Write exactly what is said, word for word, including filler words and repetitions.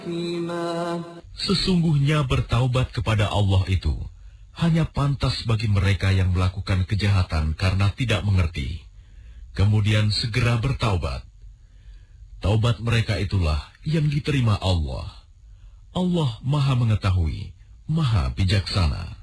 Sesungguhnya bertaubat kepada Allah itu hanya pantas bagi mereka yang melakukan kejahatan karena tidak mengerti, kemudian segera bertaubat. Taubat mereka itulah yang diterima Allah. Allah Maha Mengetahui, Maha Bijaksana.